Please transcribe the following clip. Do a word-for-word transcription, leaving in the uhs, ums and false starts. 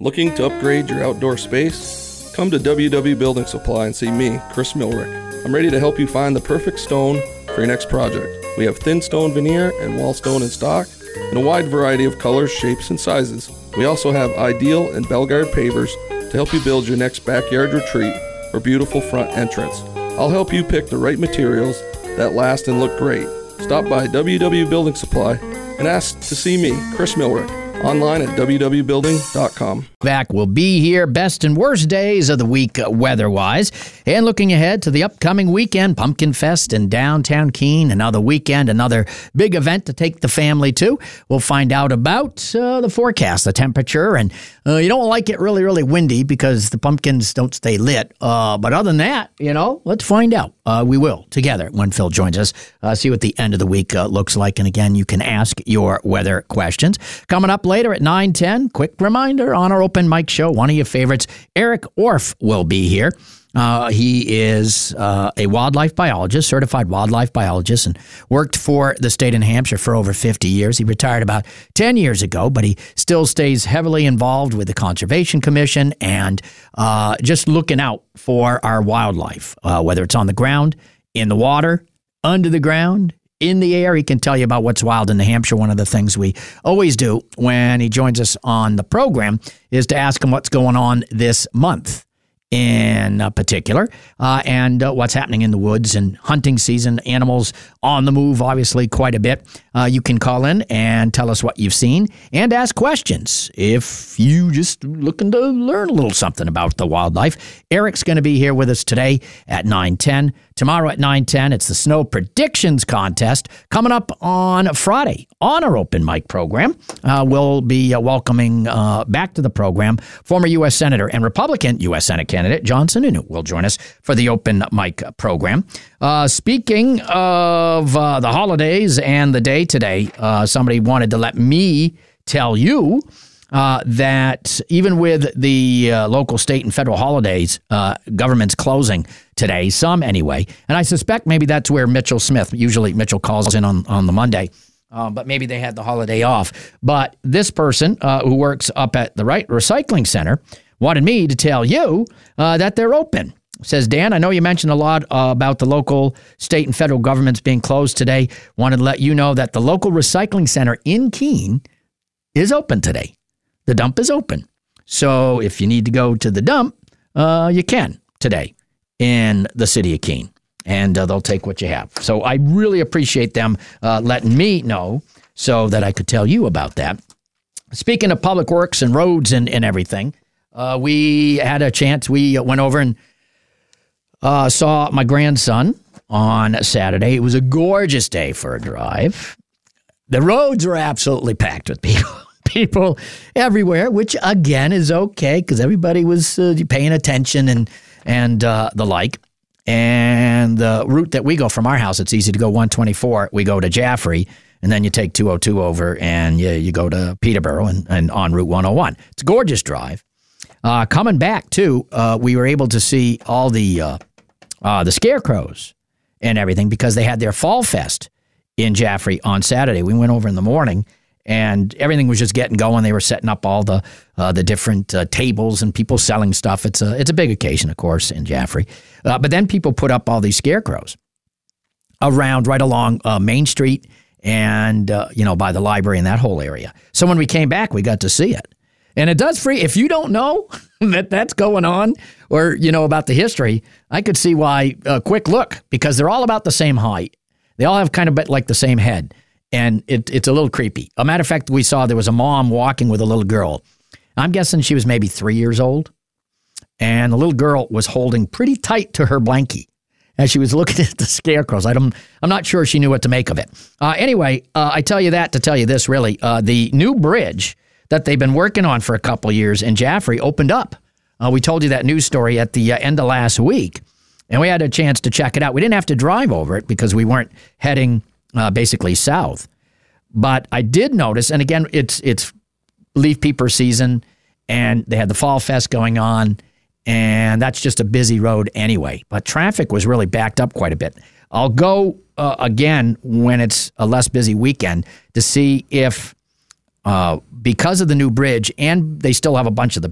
Looking to upgrade your outdoor space? Come to W W Building Supply and see me, Chris Milrick. I'm ready to help you find the perfect stone for your next project. We have thin stone veneer and wall stone in stock in a wide variety of colors, shapes, and sizes. We also have Ideal and Belgard pavers to help you build your next backyard retreat or beautiful front entrance. I'll help you pick the right materials that last and look great. Stop by W W Building Supply and ask to see me, Chris Milrick, online at w w building dot com. Back will be here, best and worst days of the week uh, weather-wise. And looking ahead to the upcoming weekend, Pumpkin Fest in downtown Keene. Another weekend, another big event to take the family to. We'll find out about uh, the forecast, the temperature. And uh, you don't like it really, really windy because the pumpkins don't stay lit. Uh, but other than that, you know, let's find out. Uh, we will together when Phil joins us. Uh, see what the end of the week uh, looks like. And again, you can ask your weather questions. Coming up later at nine ten, quick reminder on our open mic show, one of your favorites, Eric Orff will be here. Uh, he is uh, a wildlife biologist, certified wildlife biologist, and worked for the state of New Hampshire for over fifty years. He retired about ten years ago, but he still stays heavily involved with the Conservation Commission and uh, just looking out for our wildlife, uh, whether it's on the ground, in the water, under the ground, in the air. He can tell you about what's wild in New Hampshire. One of the things we always do when he joins us on the program is to ask him what's going on this month in particular, uh, and uh, what's happening in the woods and hunting season, animals on the move, obviously, quite a bit. Uh, you can call in and tell us what you've seen and ask questions if you just looking to learn a little something about the wildlife. Eric's going to be here with us today at nine ten. Tomorrow at nine ten, it's the Snow Predictions Contest. Coming up on Friday on our open mic program, uh, we'll be uh, welcoming uh, back to the program former U S Senator and Republican U S Senate candidate John Sununu will join us for the open mic program. Uh, speaking of uh, the holidays and the day today, uh, somebody wanted to let me tell you Uh, that even with the uh, local, state, and federal holidays, uh, government's closing today, some anyway, and I suspect maybe that's where Mitchell Smith, usually Mitchell calls in on, on the Monday, uh, but maybe they had the holiday off. But this person uh, who works up at the right recycling center wanted me to tell you uh, that they're open. Says, Dan, I know you mentioned a lot uh, about the local, state, and federal governments being closed today. Wanted to let you know that the local recycling center in Keene is open today. The dump is open. So if you need to go to the dump, uh, you can today in the city of Keene. And uh, they'll take what you have. So I really appreciate them uh, letting me know so that I could tell you about that. Speaking of public works and roads and, and everything, uh, we had a chance. We went over and uh, saw my grandson on Saturday. It was a gorgeous day for a drive. The roads were absolutely packed with people. People everywhere, which again is okay because everybody was uh, paying attention and and uh, the like. And the route that we go from our house, it's easy to go one twenty-four. We go to Jaffrey, and then you take two oh two over, and you, you go to Peterborough and, and on Route one oh one. It's a gorgeous drive. Uh, coming back, too, uh, we were able to see all the uh, uh, the scarecrows and everything because they had their Fall Fest in Jaffrey on Saturday. We went over in the morning, and everything was just getting going. They were setting up all the uh, the different uh, tables and people selling stuff. It's a it's a big occasion, of course, in Jaffrey. Uh, but then people put up all these scarecrows around right along uh, Main Street and uh, you know by the library and that whole area. So when we came back, we got to see it, and it does free. If you don't know that that's going on, or you know about the history, I could see why. A uh, quick look, because they're all about the same height. They all have kind of like the same head. And it, it's a little creepy. A matter of fact, we saw there was a mom walking with a little girl. I'm guessing she was maybe three years old. And the little girl was holding pretty tight to her blankie as she was looking at the scarecrows. I don't, I'm not sure she knew what to make of it. Uh, anyway, uh, I tell you that to tell you this, really. Uh, the new bridge that they've been working on for a couple of years in Jaffrey opened up. Uh, we told you that news story at the uh, end of last week. And we had a chance to check it out. We didn't have to drive over it because we weren't heading Uh, basically south. But I did notice, and again, it's it's leaf peeper season, and they had the Fall Fest going on, and that's just a busy road anyway. But traffic was really backed up quite a bit. I'll go uh, again when it's a less busy weekend to see if, uh, because of the new bridge, and they still have a bunch of the